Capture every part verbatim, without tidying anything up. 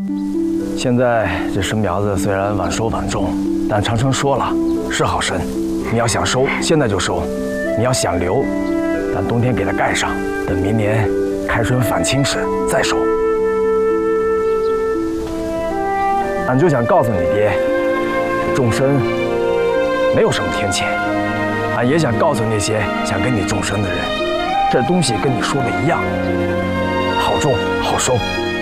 现在这生苗子虽然晚收晚种，但长城说了是好参，你要想收，现在就收；你要想留，但冬天给它盖上，等明年开春返青时再收。俺就想告诉你爹，这种参没有什么天谴。俺也想告诉那些想跟你种参的人，这东西跟你说的一样，好种好收。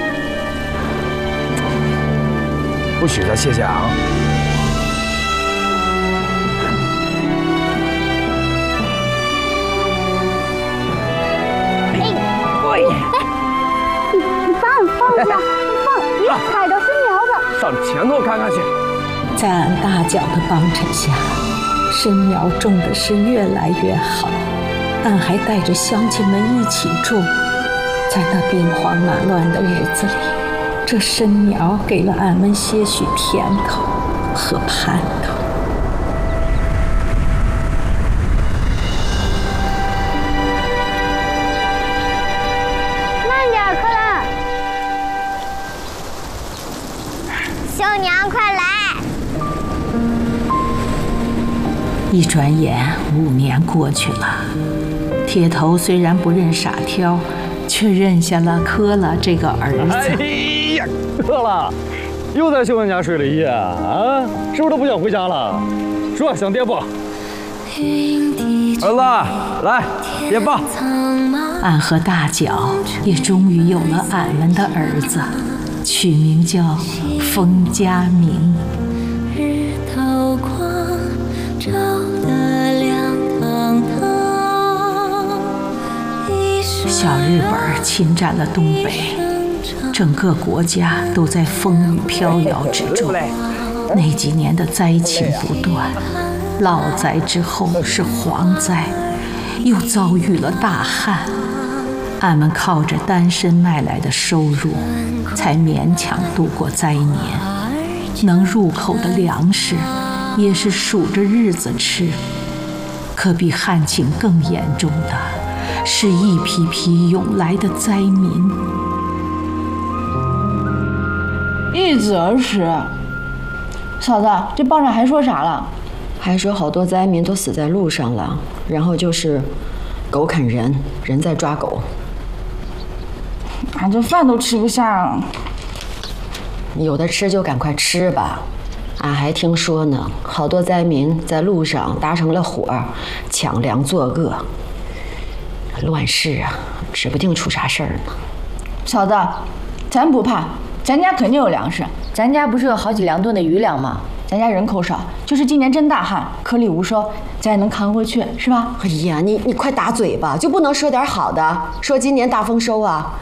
不许再谢谢昂。 哎，哎，你你放放下，你放，你踩到参苗子。 上前头看看去。 在俺大脚的帮衬下，参苗种的是越来越好。俺还带着乡亲们一起种，在那兵荒马乱的日子里。 这参苗给了俺们些许甜头和盼头。 慢点，客人。绣娘，快来！ 一转眼，五年过去了。铁头虽然不认傻挑，却认下了柯了这个儿子。 饿了，又在秀文家睡了一夜啊！是不是都不想回家了？说想爹不？ 儿子，来，爹抱。 俺和大脚也终于有了俺们的儿子，取名叫封家明。日头光照得亮堂堂，小日本侵占了东北。 整个国家都在风雨飘摇之中，那几年的灾情不断，涝灾之后是蝗灾，又遭遇了大旱。俺们靠着单身卖来的收入，才勉强度过灾年。能入口的粮食，也是数着日子吃。可比旱情更严重的，是一批批涌来的灾民。 易子而食，嫂子，这报上还说啥了？ 还说好多灾民都死在路上了，然后就是狗啃人，人在抓狗。 俺这饭都吃不下。 有的吃就赶快吃吧。俺还听说呢，好多灾民在路上搭成了伙，抢粮作恶。乱世啊，指不定出啥事儿呢。 嫂子，咱不怕。 咱家肯定有粮食，咱家不是有好几两吨的余粮吗？咱家人口少，就是今年真大旱，颗粒无收，咱也能扛回去，是吧？ 哎呀，你你快打嘴巴，就不能说点好的？说今年大丰收啊！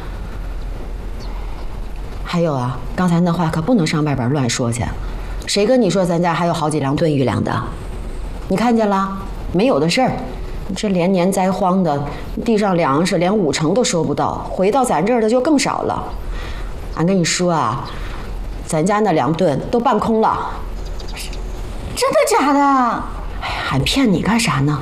还有啊，刚才那话可不能上外边乱说去。谁跟你说咱家还有好几两吨余粮的？你看见了？没有的事儿。这连年灾荒的，地上粮食连五成都收不到，回到咱这儿的就更少了。 俺跟你说啊，咱家那两吨都半空了。 真的假的？ 哎呀，俺骗你干啥呢？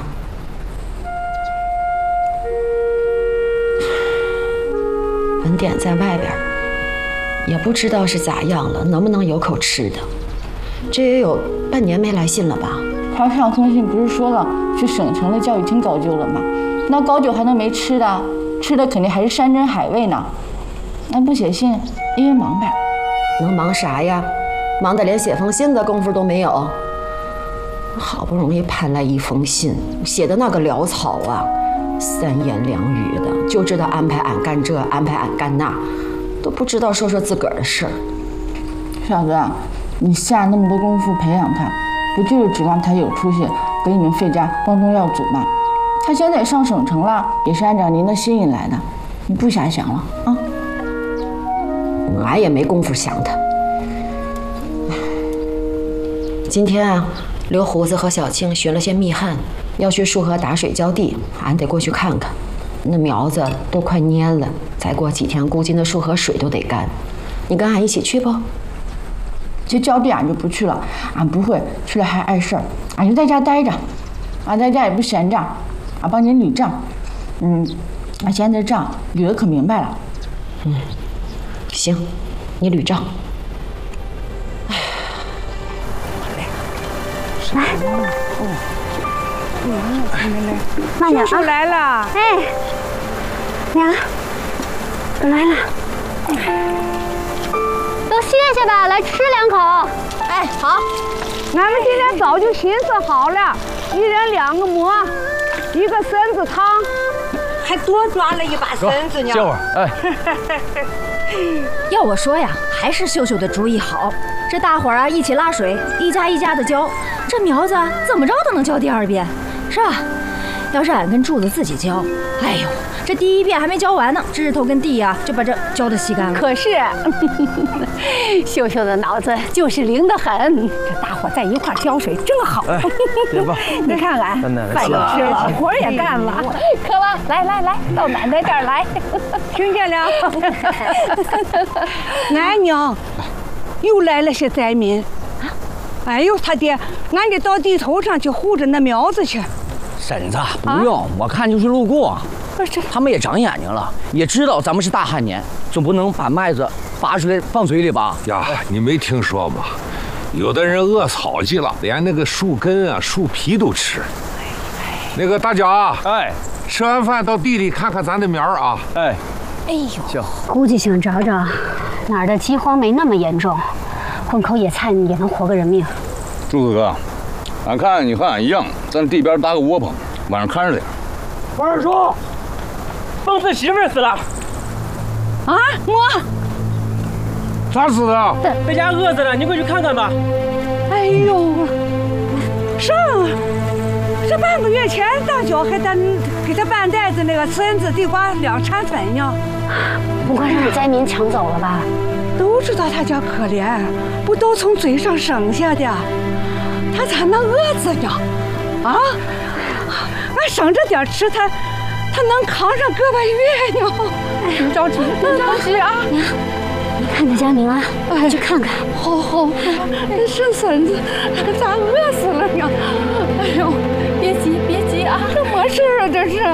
文典在外边，也不知道是咋样了，能不能有口吃的？这也有半年没来信了吧？ 他上封信不是说了去省城的教育厅搞究了吗？那搞究还能没吃的？吃的肯定还是山珍海味呢。那不写信，因为忙呗。 能忙啥呀？忙得连写封信的功夫都没有。好不容易盼来一封信，写的那个潦草啊，三言两语的，就知道安排俺干这，安排俺干那，都不知道说说自个儿的事儿。 小子，你下那么多功夫培养他，不就是指望他有出息，给你们费家光宗耀祖吗？他现在上省城了，也是按照您的心意来的，你不瞎想了啊？ 俺也没工夫想他。今天啊，刘胡子和小青寻了些密汉，要去束河打水浇地，俺得过去看看。那苗子都快蔫了，再过几天估计那束河水都得干。你跟俺一起去不？ 这浇地俺就不去了，俺不会，去了还碍事儿，俺就在家待着。俺在家也不闲着，俺帮你捋账。嗯，俺现在账捋得可明白了。 嗯，行，你捋账。 来，慢点啊！ 来了， 哎，娘，我来了，都歇歇吧，来吃两口。 哎，好，俺们今天早就寻思好了，一人两个馍，一个参子汤，还多抓了一把参子呢。 歇会儿，哎。 要我说呀，还是秀秀的主意好。这大伙儿啊一起拉水，一家一家的浇，这苗子怎么着都能浇第二遍，是吧？要是俺跟柱子自己浇，哎呦，这第一遍还没浇完呢，枝头跟地呀、啊、就把这浇得稀干了。 可是，秀秀的脑子就是灵得很，这大伙在一块浇水正好。 哎，别吧， 你看看，饭都吃了，活也干了，渴望，来来来，到奶奶这儿来，听见了？俺娘又来了些灾民。哎呦，他爹，俺得到地头上去护着那苗子去。 婶子，不用，我看就是路过。他们也长眼睛了，也知道咱们是大旱年，总不能把麦子拔出来放嘴里吧？ 呀，你没听说吗？有的人饿草去了，连那个树根啊、树皮都吃。那个大脚啊， 哎， 吃完饭到地里看看咱的苗啊。 哎， 哎呦，估计想找找哪儿的饥荒没那么严重，混口野菜也能活个人命。 柱子哥，俺看你和俺一样，在地边搭个窝棚，晚上看着点。 王二叔，蹦子媳妇死了。 啊，我咋死的？ 被家饿死了，你快去看看吧。 哎呦，上这半个月前，大脚还单给他半袋子那个参子、地瓜两掺粉呢。 不会让灾民抢走了吧？ 都知道他家可怜，不都从嘴上省下的，他咋能饿死呢？啊，俺省着点吃，他他能扛上个把月呢。别着急，别着急啊！ 娘，你看着家明啊，快去看看。 好好，是孙子，咋饿死了呢？哎呦，别急别急啊，什么事啊这是？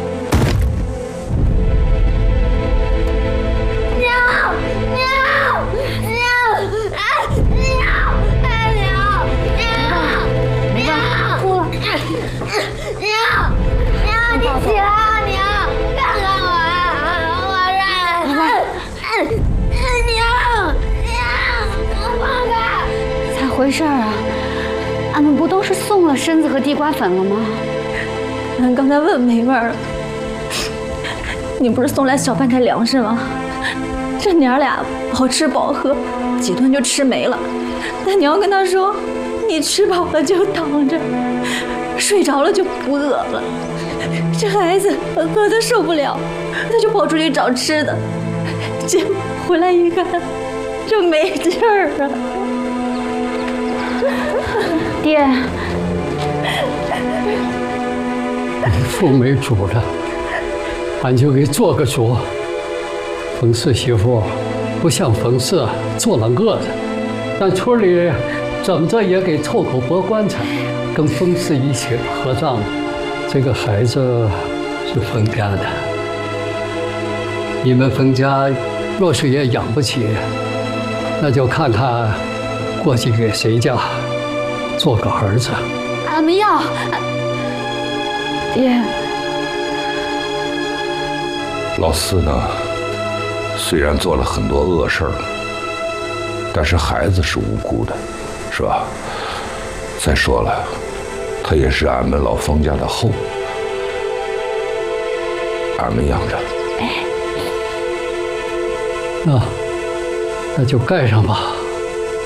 娘娘娘啊娘哎娘娘娘哭了，娘娘你起来啊娘，看看我啊，我这娘娘放开，咋回事啊？俺们不都是送了参子和地瓜粉了吗？ 俺刚才问梅妹儿了，你不是送来小半袋粮食吗？这娘俩饱吃饱喝，几顿就吃没了。但你要跟她说，你吃饱了就躺着，睡着了就不饿了。这孩子饿得受不了，他就跑出去找吃的，结果回来一看，就没劲儿了。 爹， 父没主了，俺就给做个主。冯氏媳妇不像冯氏做了饿的，但村里怎么着也给凑口薄棺材，跟冯氏一起合葬。这个孩子是冯家的，你们冯家若是也养不起，那就看看过继给谁家做个儿子。 俺们要，爹。 老四呢？虽然做了很多恶事儿，但是孩子是无辜的，是吧？再说了，他也是俺们老冯家的后，俺们养着。 那那就盖上吧。